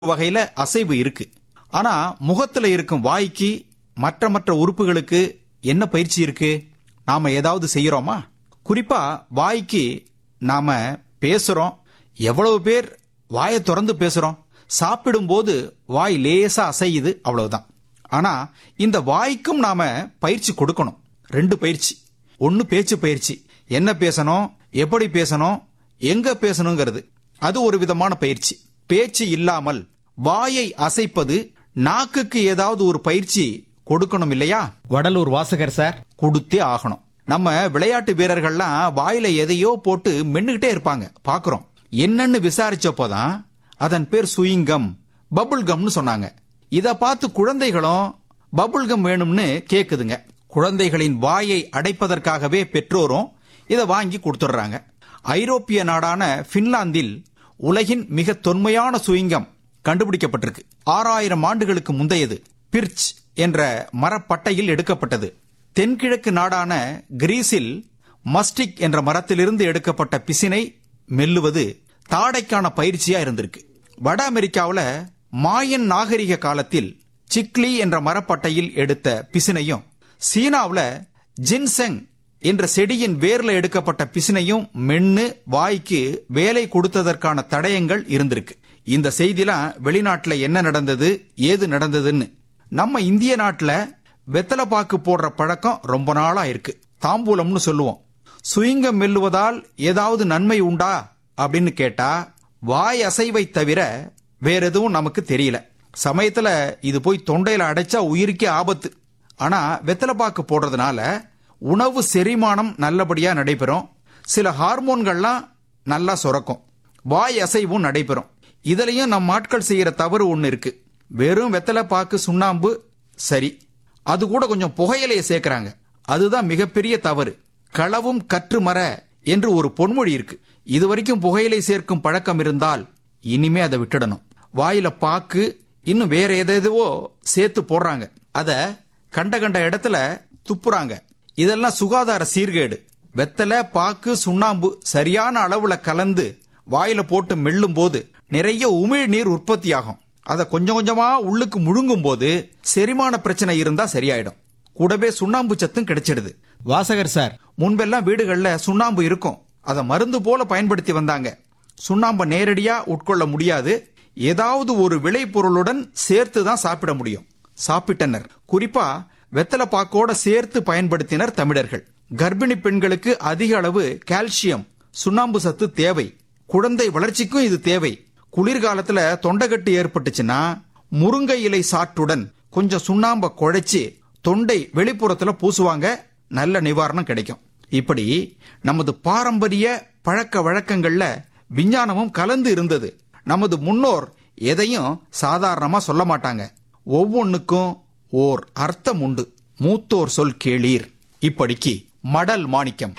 வகையில அசைவு இருக்கு. ஆனா முகத்துல இருக்கும் வாய்க்கு மற்ற உறுப்புகளுக்கு என்ன பயிற்சி இருக்கு? நாம ஏதாவது செய்யறோமா? குறிப்பா வாய்க்கு நாம பேசுறோம். எவ்வளவு பேர் வாயை திறந்து பேசுறோம்? சாப்பிடும்போது வாய் லேசா அசையுது, அவ்வளவுதான். ஆனா இந்த வாய்க்கும் நாம பயிற்சி கொடுக்கணும். 2 பயிற்சி. ஒன்னு பேச்சு பயிற்சி. என்ன பேசணும், எப்படி பேசணும், எங்க பேசணுங்கிறது. அது ஒரு விதமான பயிற்சி. பேச்சு இல்லாமல் வாயை அசைப்பது, நாக்குக்கு ஏதாவது ஒரு பயிற்சி கொடுக்கணும் இல்லையா? வடலூர் வாசகர் சார். கொடுத்தே ஆகணும். நம்ம விளையாட்டு வீரர்கள்லாம் வாயில எதையோ போட்டு மென்னுகிட்டே இருப்பாங்க, பாக்குறோம். என்னன்னு விசாரிச்சப்போதான் அதன் பேர் சுயிங்கம், பபுள் கம்னு சொன்னாங்க. இத பார்த்து குழந்தைகளும் பபுள் கம் வேணும்னு கேக்குதுங்க. குழந்தைகளின் வாயை அடைப்பதற்காகவே பெற்றோரும் இதை வாங்கி கொடுத்துடுறாங்க. ஐரோப்பிய நாடான பின்லாந்தில் உலகின் மிக தொன்மையான சுயிங்கம் கண்டுபிடிக்கப்பட்டிருக்கு. 6000 ஆண்டுகளுக்கு முந்தையது. பிர்ச் என்ற மரப்பட்டையில் எடுக்கப்பட்டது. தென்கிழக்கு நாடான கிரீஸில் மஸ்டிக் என்ற மரத்திலிருந்து எடுக்கப்பட்ட பிசினை மெல்லுவது தாடைக்கான பயிற்சியா இருந்திருக்கு. வட அமெரிக்காவில் மாயன் நாகரிக காலத்தில் சிக்லி என்ற மரப்பட்டையில் எடுத்த பிசினையும், சீனாவில் ஜின்செங் என்ற செடியின் வேர்ல எடுக்கப்பட்ட பிசினையும் மென்னு வாய்க்கு வேலை கொடுத்ததற்கான தடயங்கள் இருந்திருக்கு. இந்த செய்திலாம் வெளிநாட்டுல என்ன நடந்தது, ஏது நடந்ததுன்னு. நம்ம இந்திய நாட்டுல வெத்தலை பாக்கு போடுற பழக்கம் ரொம்ப நாளா இருக்கு. தாம்பூலம்னு சொல்லுவோம். சுயிங்கம் மெல்லுவதால் ஏதாவது நன்மை உண்டா அப்படின்னு கேட்டா, வாய் அசைவை தவிர வேற எதுவும் நமக்கு தெரியல. சமயத்துல இது போய் தொண்டையில அடைச்சா உயிருக்கே ஆபத்து. ஆனா வெத்தலை பாக்கு போடுறதுனால உணவு செரிமானம் நல்லபடியா நடைபெறும். சில ஹார்மோன்கள்லாம் நல்லா சுரக்கும். வாய் அசைவும் நடைபெறும். இதுலயும் நம் ஆட்கள் செய்யற தவறு ஒண்ணு இருக்கு. வெறும் வெத்தலை பாக்கு, சுண்ணாம்பு சரி, அது கூட கொஞ்சம் புகையிலையை சேர்க்கிறாங்க. அதுதான் மிகப்பெரிய தவறு. களவும் கற்று மர என்று ஒரு பொன்மொழி இருக்கு. இதுவரைக்கும் புகையிலை சேர்க்கும் பழக்கம் இருந்தால் இனிமே அதை விட்டுடணும். வாயில பாக்கு, இன்னும் வேற எதோ சேர்த்து போடுறாங்க. அத கண்ட இடத்துல துப்புறாங்க. இதெல்லாம் சுகாதார சீர்கேடு. வெத்தலை பாக்கு சுண்ணாம்பு சரியான அளவுல கலந்து வாயில போட்டு மெல்லும் போது நிறைய உமிழ்நீர் உற்பத்தி ஆகும். அதை கொஞ்சம் கொஞ்சமா உள்ளுக்கு முழுங்கும் போது செரிமான பிரச்சனை இருந்தா சரியாயிடும். கூடவே சுண்ணாம்பு சத்தும் கிடைச்சிடுது. வாசகர் சார், முன்பெல்லாம் வீடுகள்ல சுண்ணாம்பு இருக்கும். அதை மருந்து போல பயன்படுத்தி வந்தாங்க. சுண்ணாம்பை நேரடியா உட்கொள்ள முடியாது. ஏதாவது ஒரு விளைபொருளுடன் சேர்த்து தான் சாப்பிட முடியும். சாப்பிட்டனர். குறிப்பா வெத்தலை பாக்கோட சேர்த்து பயன்படுத்தினர் தமிழர்கள். கர்ப்பிணி பெண்களுக்கு அதிக அளவு கால்சியம், சுண்ணாம்பு சத்து தேவை. குழந்தை வளர்ச்சிக்கும் இது தேவை. குளிர்காலத்துல தொண்டைக்கட்டு ஏற்பட்டுச்சுன்னா முருங்கை இலை சாற்றுடன் கொஞ்சம் சுண்ணாம்பை குழைச்சி தொண்டை வெளிப்புறத்துல பூசுவாங்க. நல்ல நிவாரணம் கிடைக்கும். இப்படி நமது பாரம்பரிய பழக்க வழக்கங்கள்ல விஞ்ஞானமும் கலந்து இருந்தது. நமது முன்னோர் எதையும் சாதாரணமா சொல்ல மாட்டாங்க. ஒவ்வொன்னுக்கும் ஓர் அர்த்தம் உண்டு. மூத்தோர் சொல் கேளீர். இப்படிக்கு மடல் மாணிக்கம்.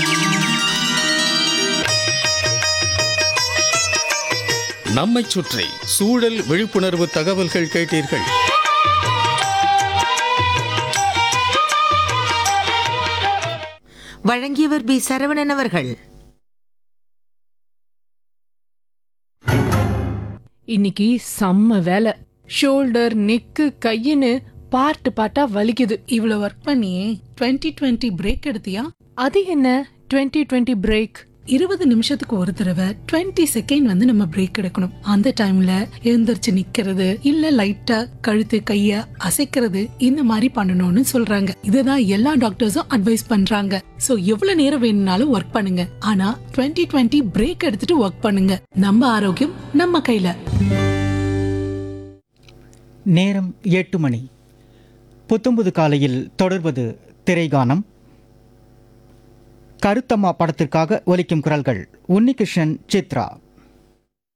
நம்மைச் சுற்றி சூழல் விழிப்புணர்வு தகவல்கள் கேட்டீர்கள். வழங்கியவர் பி. சரவணன் அவர்கள். இன்னைக்கு செம்ம வேலை. ஷோல்டர், நெக்கு, கையின்னு பார்ட்டா வலிக்குது. இவ்வளவு ஒர்க் பண்ணி 2020 பிரேக் எடுத்தியா? அது என்ன 2020 பிரேக்? 20 நிமிஷத்துக்கு ஒரு தடவை 20 செகண்ட் வந்து நம்ம பிரேக் எடுக்கணும். அந்த டைம்ல எழுந்திருச்சு நிக்கிறது, இல்ல லைட்டா கழுத்து கைய அசைக்கிறது, இந்த மாதிரி பண்ணணும்னு சொல்றாங்க. இதுதான் எல்லா டாக்டர்ஸும் அட்வைஸ் பண்றாங்க. சோ எவ்வளவு நேரம் வேணும்னாலும் ஒர்க் பண்ணுங்க. ஆனா 2020 பிரேக் எடுத்துட்டு ஒர்க் பண்ணுங்க. நம்ம ஆரோக்கியம் நம்ம கையில. நேரம் 8 மணி. புத்தம்புது காலையில் தொடர்வது திரைகானம். கருத்தம்மா படத்திற்காக ஒலிக்கும் குரல்கள் உன்னிகிருஷ்ணன், சித்ரா.